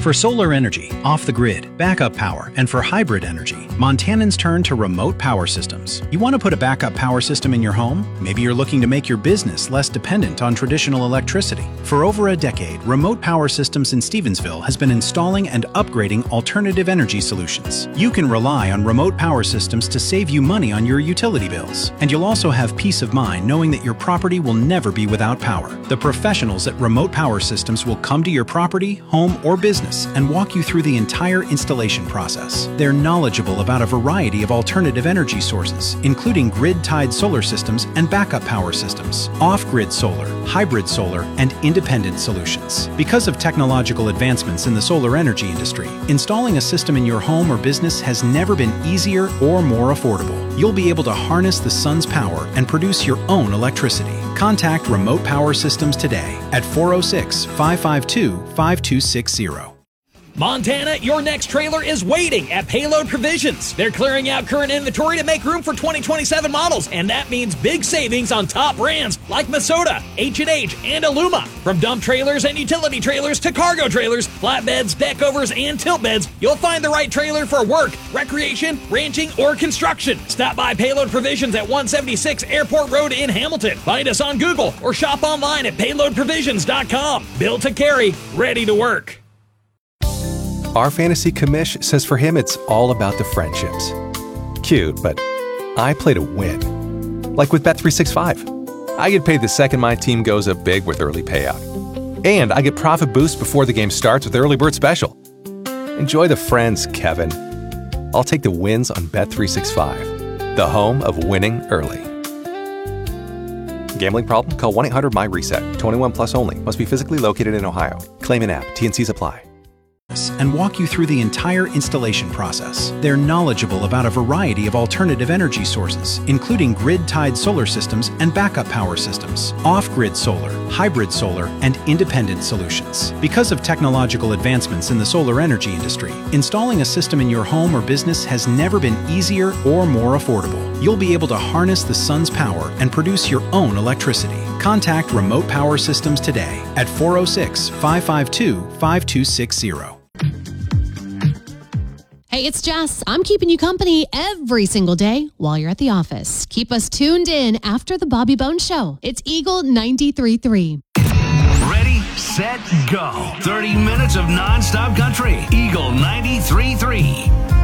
For solar energy, off-the-grid, backup power, and for hybrid energy, Montanans turn to remote power systems. You want to put a backup power system in your home? Maybe you're looking to make your business less dependent on traditional electricity. For over a decade, Remote Power Systems in Stevensville has been installing and upgrading alternative energy solutions. You can rely on Remote Power Systems to save you money on your utility bills. And you'll also have peace of mind knowing that your property will never be without power. The professionals at Remote Power Systems will come to your property, home, or business and walk you through the entire installation process. They're knowledgeable about a variety of alternative energy sources, including grid-tied solar systems and backup power systems, off-grid solar, hybrid solar, and independent solutions. Because of technological advancements in the solar energy industry, installing a system in your home or business has never been easier or more affordable. You'll be able to harness the sun's power and produce your own electricity. Contact Remote Power Systems today at 406-552-5260. Montana, your next trailer is waiting at Payload Provisions. They're clearing out current inventory to make room for 2027 models, and that means big savings on top brands like Masota, H&H, and Aluma. From dump trailers and utility trailers to cargo trailers, flatbeds, deck overs, and tilt beds, you'll find the right trailer for work, recreation, ranching, or construction. Stop by Payload Provisions at 176 Airport Road in Hamilton. Find us on Google or shop online at payloadprovisions.com. Built to carry, ready to work. Our fantasy commish says for him it's all about the friendships. Cute, but I play to win. Like with Bet365. I get paid the second my team goes up big with early payout. And I get profit boost before the game starts with Early Bird Special. Enjoy the friends, Kevin. I'll take the wins on Bet365, the home of winning early. Gambling problem? Call 1-800-MY-RESET. 21 plus only. Must be physically located in Ohio. Claim in app. T&Cs apply. And walk you through the entire installation process. They're knowledgeable about a variety of alternative energy sources, including grid-tied solar systems and backup power systems, off-grid solar, hybrid solar, and independent solutions. Because of technological advancements in the solar energy industry, installing a system in your home or business has never been easier or more affordable. You'll be able to harness the sun's power and produce your own electricity. Contact Remote Power Systems today at 406-552-5260. Hey, it's Jess. I'm keeping you company every single day while you're at the office. Keep us tuned in after the Bobby Bones Show. It's Eagle 93.3. Ready, set, go. 30 minutes of nonstop country. Eagle 93.3.